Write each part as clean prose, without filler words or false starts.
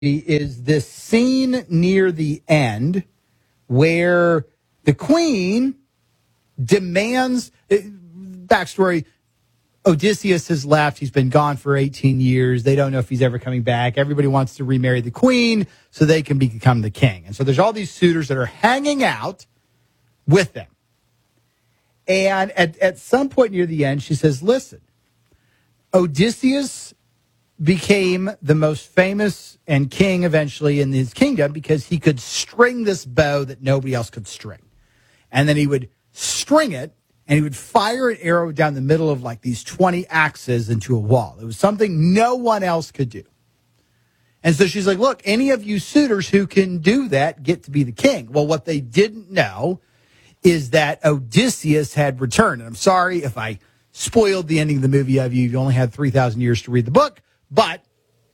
is this scene near the end where the queen demands backstory. Odysseus has left. He's been gone for 18 years. They don't know if he's ever coming back. Everybody wants to remarry the queen so they can become the king. And so there's all these suitors that are hanging out with them. And at some point near the end, she says, listen, Odysseus became the most famous and king eventually in his kingdom because he could string this bow that nobody else could string. And then he would string it and he would fire an arrow down the middle of like these 20 axes into a wall. It was something no one else could do. And so she's like, look, any of you suitors who can do that get to be the king. Well, what they didn't know is that Odysseus had returned. And I'm sorry if I spoiled the ending of the movie of you. You only had 3,000 years to read the book. But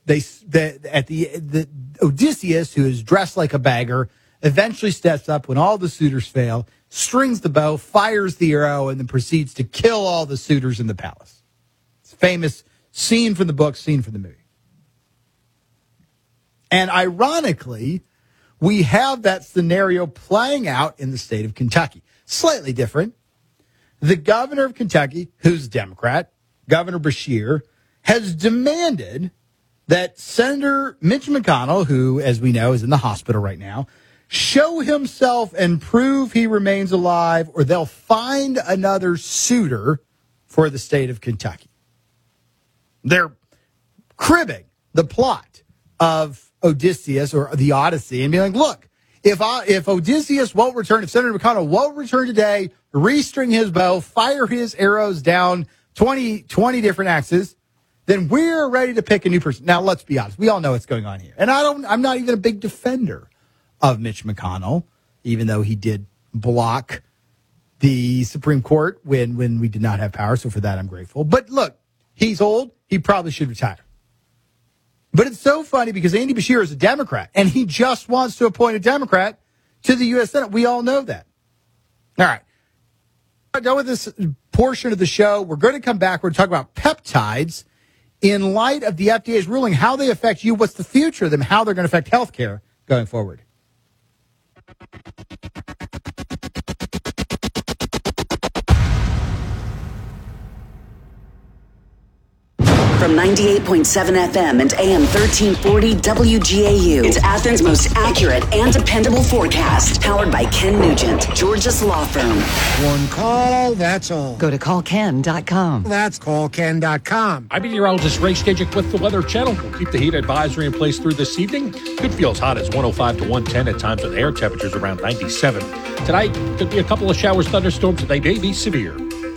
the Odysseus, who is dressed like a beggar, eventually steps up when all the suitors fail, strings the bow, fires the arrow, and then proceeds to kill all the suitors in the palace. It's a famous scene from the book, scene from the movie. And ironically, we have that scenario playing out in the state of Kentucky. Slightly different. The governor of Kentucky, who's a Democrat, Governor Beshear, has demanded that Senator Mitch McConnell, who, as we know, is in the hospital right now, show himself and prove he remains alive, or they'll find another suitor for the state of Kentucky. They're cribbing the plot of Odysseus or the Odyssey and being like, look, if Odysseus won't return, if Senator McConnell won't return today, restring his bow, fire his arrows down 20 different axes, then we're ready to pick a new person. Now, let's be honest. We all know what's going on here. And I'm not even a big defender of Mitch McConnell, even though he did block the Supreme Court when we did not have power. So for that, I'm grateful. But look, he's old. He probably should retire. But it's so funny because Andy Beshear is a Democrat, and he just wants to appoint a Democrat to the U.S. Senate. We all know that. All right. I'm done with this portion of the show. We're going to come back. We're going to talk about peptides in light of the FDA's ruling, how they affect you, what's the future of them, how they're going to affect healthcare going forward. From 98.7 FM and AM 1340 WGAU. It's Athens' most accurate and dependable forecast. Powered by Ken Nugent, Georgia's law firm. One call, that's all. Go to callken.com. That's callken.com. I'm meteorologist Ray Skajik with the Weather Channel. We'll keep the heat advisory in place through this evening. Could feel as hot as 105 to 110 at times with air temperatures around 97. Tonight, could be a couple of showers, thunderstorms. They may be severe.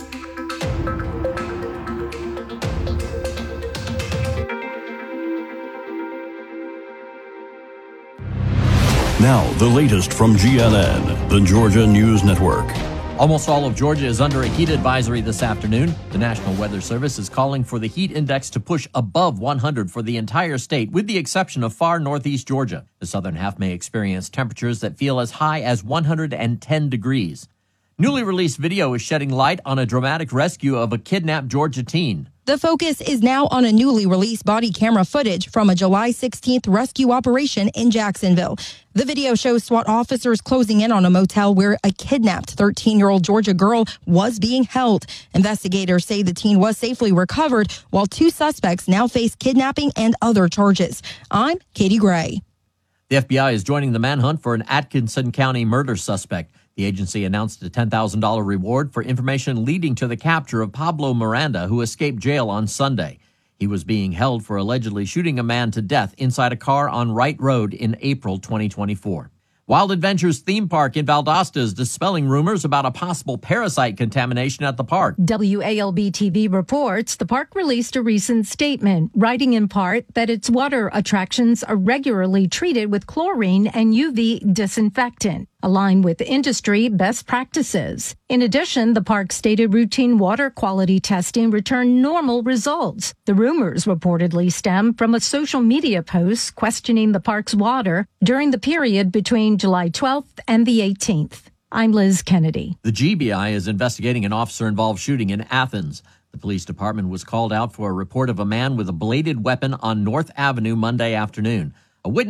Now, the latest from GNN, the Georgia News Network. Almost all of Georgia is under a heat advisory this afternoon. The National Weather Service is calling for the heat index to push above 100 for the entire state, with the exception of far northeast Georgia. The southern half may experience temperatures that feel as high as 110 degrees. Newly released video is shedding light on a dramatic rescue of a kidnapped Georgia teen. The focus is now on a newly released body camera footage from a July 16th rescue operation in Jacksonville. The video shows SWAT officers closing in on a motel where a kidnapped 13-year-old Georgia girl was being held. Investigators say the teen was safely recovered, while two suspects now face kidnapping and other charges. I'm Katie Gray. The FBI is joining the manhunt for an Atkinson County murder suspect. The agency announced a $10,000 reward for information leading to the capture of Pablo Miranda, who escaped jail on Sunday. He was being held for allegedly shooting a man to death inside a car on Wright Road in April 2024. Wild Adventures theme park in Valdosta is dispelling rumors about a possible parasite contamination at the park. WALB-TV reports the park released a recent statement, writing in part that its water attractions are regularly treated with chlorine and UV disinfectant, aligned with industry best practices. In addition, the park stated routine water quality testing returned normal results. The rumors reportedly stem from a social media post questioning the park's water during the period between July 12th and the 18th. I'm Liz Kennedy. The GBI is investigating an officer-involved shooting in Athens. The police department was called out for a report of a man with a bladed weapon on North Avenue Monday afternoon. A witness